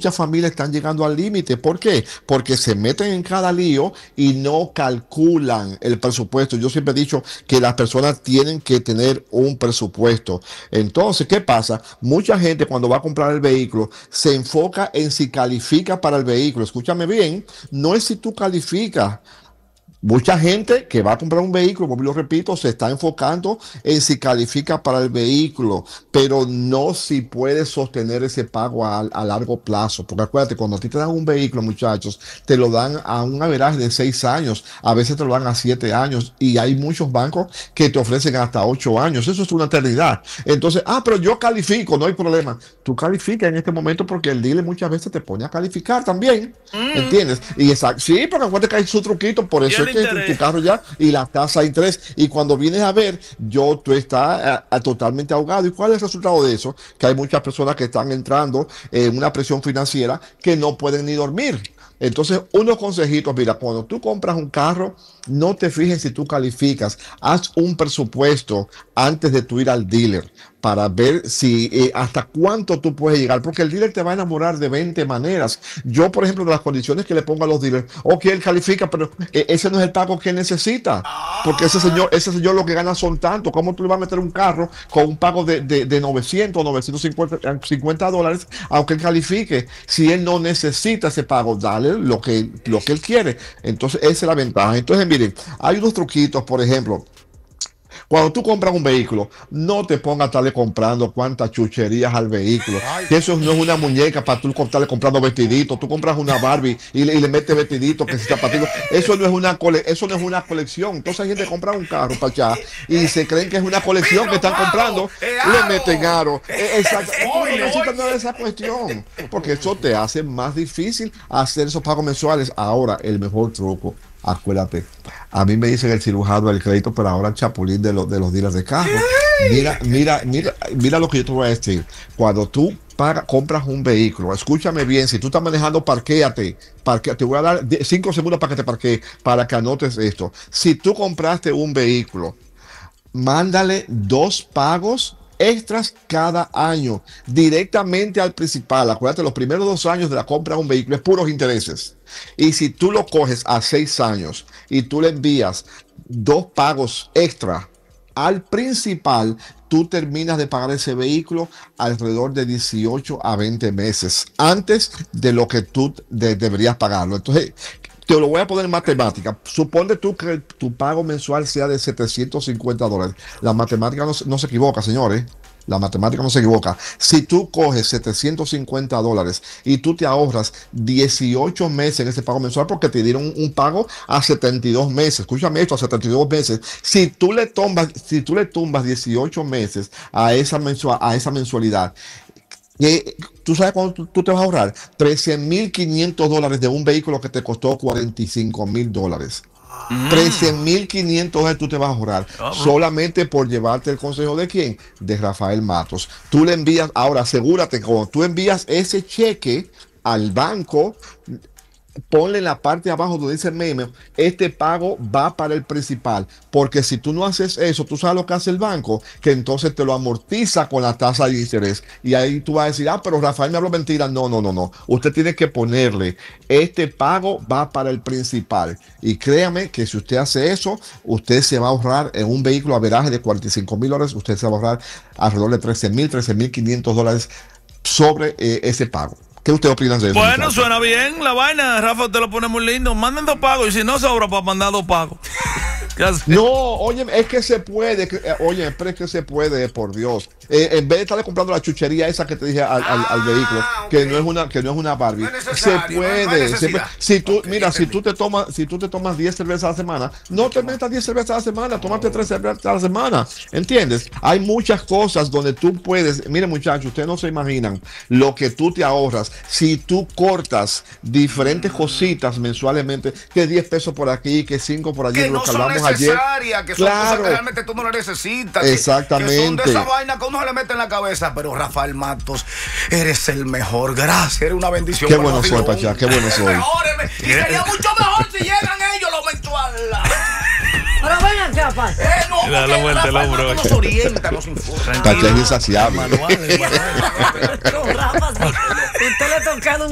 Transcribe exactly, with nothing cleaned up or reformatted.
muchas familias están llegando al límite. ¿Por qué? Porque se meten en cada lío y no calculan el presupuesto. Yo siempre he dicho que las personas tienen que tener un presupuesto. Entonces, ¿qué pasa? Mucha gente cuando va a comprar el vehículo se enfoca en si califica para el vehículo. Escúchame bien, no es si tú calificas. Mucha gente que va a comprar un vehículo, como lo repito, se está enfocando en si califica para el vehículo, pero no si puede sostener ese pago a, a largo plazo. Porque acuérdate, cuando a ti te dan un vehículo, muchachos, te lo dan a un averaje de seis años, a veces te lo dan a siete años, y hay muchos bancos que te ofrecen hasta ocho años. Eso es una eternidad. Entonces, ah, pero yo califico, no hay problema. Tú calificas en este momento porque el dealer muchas veces te pone a calificar también. Mm. ¿Entiendes? Y exacto, sí, porque acuérdate que hay su truquito, por eso es tu carro ya y la tasa de interés, y cuando vienes a ver, yo tú estás a, a, totalmente ahogado. ¿Y cuál es el resultado de eso? Que hay muchas personas que están entrando en una presión financiera que no pueden ni dormir. Entonces, unos consejitos, mira, cuando tú compras un carro, no te fijes si tú calificas, haz un presupuesto antes de tú ir al dealer para ver si eh, hasta cuánto tú puedes llegar, porque el dealer te va a enamorar de veinte maneras. Yo, por ejemplo, de las condiciones que le pongo a los dealers, ok, él califica, pero eh, ese no es el pago que necesita, porque ese señor, ese señor lo que gana son tanto. ¿Cómo tú le vas a meter un carro con un pago de, de, de novecientos, novecientos cincuenta dólares, aunque él califique, si él no necesita ese pago? Dale lo que, lo que él quiere. Entonces, esa es la ventaja. Entonces, miren, hay unos truquitos, por ejemplo. Cuando tú compras un vehículo, no te pongas a estarle comprando cuantas chucherías al vehículo. Que eso no es una muñeca para tú estarle comprando vestiditos. Tú compras una Barbie y le, y le metes vestiditos que si zapatitos. Eso no es una cole, eso no es una colección. Entonces hay gente que compra un carro para allá y se creen que es una colección que están comprando. Le meten aro. Exacto. No necesitan nada de esa cuestión, porque eso te hace más difícil hacer esos pagos mensuales. Ahora, el mejor truco, acuérdate, a mí me dicen el cirujano del crédito, pero ahora el chapulín de, lo, de los dealers de carro. Mira, mira, mira, mira lo que yo te voy a decir. Cuando tú paga, compras un vehículo, escúchame bien, si tú estás manejando, parquéate, parquéate. Te voy a dar cinco segundos para que te parquees, para que anotes esto. Si tú compraste un vehículo, mándale dos pagos extras cada año directamente al principal. Acuérdate, los primeros dos años de la compra de un vehículo es puros intereses. Y si tú lo coges a seis años y tú le envías dos pagos extra al principal, tú terminas de pagar ese vehículo alrededor de dieciocho a veinte meses antes de lo que tú de, deberías pagarlo. Entonces, te lo voy a poner en matemática. Supone tú que tu pago mensual sea de setecientos cincuenta dólares. La matemática no, no se equivoca, señores. La matemática no se equivoca. Si tú coges setecientos cincuenta dólares y tú te ahorras dieciocho meses en ese pago mensual, porque te dieron un, un pago a setenta y dos meses. Escúchame esto, a setenta y dos meses. Si tú le tumbas, si tú le tumbas dieciocho meses a esa, mensual, a esa mensualidad, Eh, ¿tú sabes cuánto tú, tú te vas a ahorrar? trece mil quinientos dólares de un vehículo que te costó cuarenta y cinco mil dólares. Mm. trece mil quinientos dólares tú te vas a ahorrar oh, solamente por llevarte el consejo de quién, de Rafael Matos. Tú le envías, ahora asegúrate que cuando tú envías ese cheque al banco, ponle en la parte de abajo donde dice meme, este pago va para el principal, porque si tú no haces eso, tú sabes lo que hace el banco, que entonces te lo amortiza con la tasa de interés, y ahí tú vas a decir, ah, pero Rafael me habló mentira. No, no, no, no, usted tiene que ponerle, este pago va para el principal, y créame que si usted hace eso, usted se va a ahorrar en un vehículo averaje de cuarenta y cinco mil dólares, usted se va a ahorrar alrededor de trece mil, trece mil quinientos dólares sobre eh, ese pago. ¿Qué usted opina de eso? Bueno, suena bien la vaina, Rafa, te lo pone muy lindo. Manden dos pagos, y si no sobra para mandar dos pagos. No, oye, es que se puede, que, oye, pero es que se puede, por Dios. Eh, en vez de estarle comprando la chuchería esa que te dije al, al, al vehículo, que okay. no es una, que no es una Barbie, no se puede. No, no se puede. Si tú, okay, mira, si tú te tomas, si tú te tomas diez cervezas a la semana, no te metas diez cervezas a la semana, tómate tres cervezas a la semana, ¿entiendes? Hay muchas cosas donde tú puedes, mire muchachos, ustedes no se imaginan lo que tú te ahorras si tú cortas diferentes cositas mensualmente, que diez pesos por aquí, que cinco por allí, que no lo que hablamos ayer. Que son claro. cosas que realmente tú no las necesitas. Exactamente. Que son de esa vaina que uno se le mete en la cabeza. Pero Rafael Matos, eres el mejor. Gracias, eres una bendición. Qué bueno soy, Pachá, qué bueno soy. Mejor, y sería mucho mejor si llegan ellos los mensuales. Pero vengan acá, Pachá. Eh, no, la la vuelta el hombro. Nos orienta, nos informa. Pachá es insaciable. Rafa, usted le ha tocado un